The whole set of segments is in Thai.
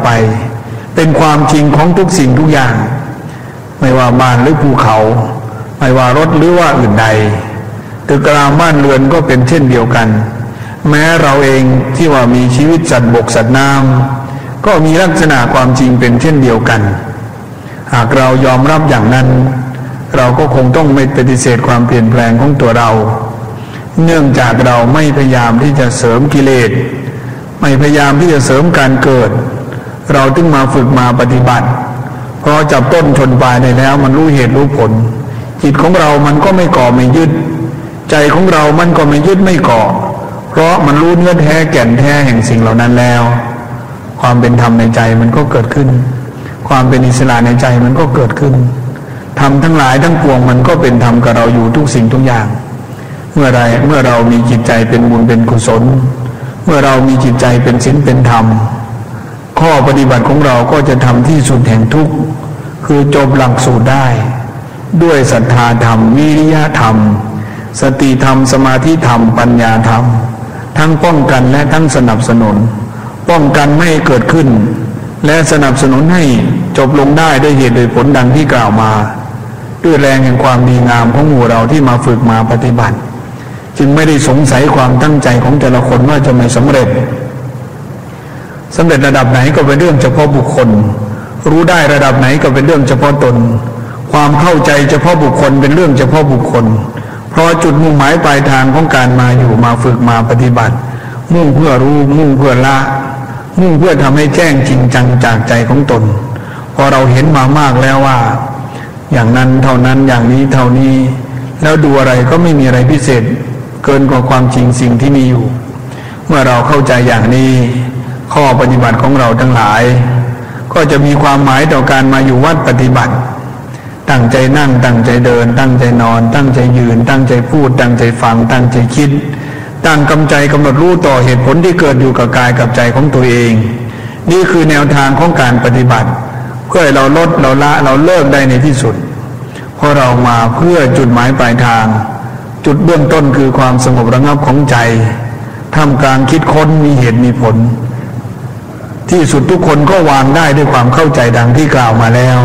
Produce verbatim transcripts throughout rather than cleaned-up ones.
ไปเป็นความจริงของทุกสิ่งทุกอย่างไม่ว่าบ้านหรือภูเขาไม่ว่ารถหรือว่าอื่นใดตึกรามบ้านเรือนก็เป็นเช่นเดียวกันแม้เราเองที่ว่ามีชีวิตสัตว์บกสัตว์น้ำก็มีลักษณะความจริงเป็นเช่นเดียวกันหากเรายอมรับอย่างนั้นเราก็คงต้องไม่ปฏิเสธความเปลี่ยนแปลงของตัวเราเนื่องจากเราไม่พยายามที่จะเสริมกิเลสไม่พยายามที่จะเสริมการเกิดเราจึงมาฝึกมาปฏิบัติเพราะจับต้นชนปลายได้แล้วมันรู้เหตุรู้ผลจิตของเรามันก็ไม่ก่อไม่ยึดใจของเรามันก็ไม่ยึดไม่ก่อเพราะมันรู้เนื้อแท้แก่นแท้แห่งสิ่งเหล่านั้นแล้วความเป็นธรรมในใจมันก็เกิดขึ้นความเป็นอิสระในใจมันก็เกิดขึ้นธรรมทั้งหลายทั้งปวงมันก็เป็นธรรมกับเราอยู่ทุกสิ่งทุกอย่างเมื่อไรเมื่อเรามีจิตใจเป็นบุญเป็นกุศลเมื่อเรามีจิตใจเป็นศีลเป็นธรรมข้อปฏิบัติของเราก็จะทำที่สุดแห่งทุกข์คือจบหลักสูตรได้ด้วยศรัทธาธรรมวิริยะธรรมสติธรรมสมาธิธรรมปัญญาธรรมทั้งป้องกันและทั้งสนับสนุนป้องกันไม่ให้เกิดขึ้นและสนับสนุนให้จบลงได้ด้วยเหตุโดยผลดังที่กล่าวมาด้วยแรงแห่งความดีงามของหมู่เราที่มาฝึกมาปฏิบัติจึงไม่ได้สงสัยความตั้งใจของแต่ละคนว่าจะไม่สำเร็จสำเร็จระดับไหนก็เป็นเรื่องเฉพาะบุคคลรู้ได้ระดับไหนก็เป็นเรื่องเฉพาะตนความเข้าใจเฉพาะบุคคลเป็นเรื่องเฉพาะบุคคลเพราะจุดมุ่งหมายปลายทางของการมาอยู่มาฝึกมาปฏิบัติมุ่งเพื่อรู้มุ่งเพื่อละมุ่งเพื่อทำให้แจ้งจริงจังจากใจของตนพอเราเห็นมามากแล้วว่าอย่างนั้นเท่านั้นอย่างนี้เท่านี้แล้วดูอะไรก็ไม่มีอะไรพิเศษเกินกว่าความจริงสิ่งที่มีอยู่เมื่อเราเข้าใจอย่างนี้ข้อปฏิบัติของเราทั้งหลายก็จะมีความหมายต่อการมาอยู่วัดปฏิบัติตั้งใจนั่งตั้งใจเดินตั้งใจนอนตั้งใจยืนตั้งใจพูดตั้งใจฟังตั้งใจคิดตั้งกำใจกำหนดรู้ต่อเหตุผลที่เกิดอยู่กับกายกับใจของตัวเองนี่คือแนวทางของการปฏิบัติเพื่อให้เราลดเราละเราเลิกได้ในที่สุดเพราะเรามาเพื่อจุดหมายปลายทางจุดเบื้องต้นคือความสงบระงับของใจท่ามกลางคิดค้นมีเหตุมีผลที่สุดทุกคนก็วางได้ด้วยความเข้าใจดังที่กล่าวมาแล้ว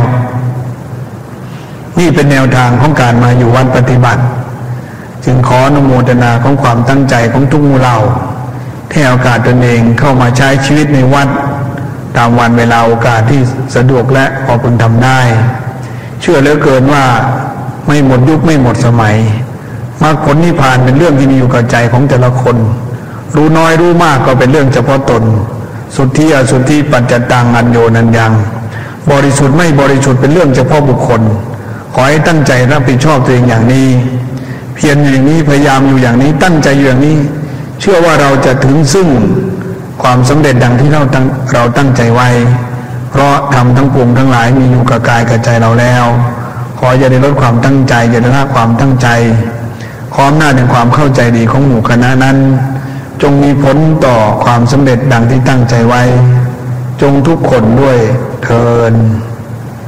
นี่เป็นแนวทางของการมาอยู่วัดปฏิบัติจึงขออนุโมทนาของความตั้งใจของทุกหมู่เราให้โอกาสตนเองเข้ามาใช้ชีวิตในวัดตามวันเวลาโอกาสที่สะดวกและพอพึงทำได้เชื่อเหลือเกินว่าไม่หมดยุคไม่หมดสมัยมรรคผลนิพพานเป็นเรื่องที่มีอยู่กับใจของแต่ละคนรู้น้อยรู้มากก็เป็นเรื่องเฉพาะตนสุทธิอสุทธิปัจจตังอัญโยนัญญังบริสุทธิ์ไม่บริสุทธิ์เป็นเรื่องเฉพาะบุคคลขอให้ตั้งใจรับผิดชอบตัวเองอย่างนี้เพียรอย่างนี้พยายามอยู่อย่างนี้ตั้งใจอยู่อย่างนี้เชื่อว่าเราจะถึงซึ่งความสำเร็จดังที่เราตั้งเราตั้งใจไว้เพราะทำทั้งปวงทั้งหลายมีอยู่กับกายกับใจเราแล้วขออย่าได้ลดความตั้งใจอย่าได้ละความตั้งใจขออำนาจแห่งความเข้าใจดีของหมู่คณะนั้นจงมีผลต่อความสำเร็จดังที่ตั้งใจไว้จงทุกคนด้วยเทอญ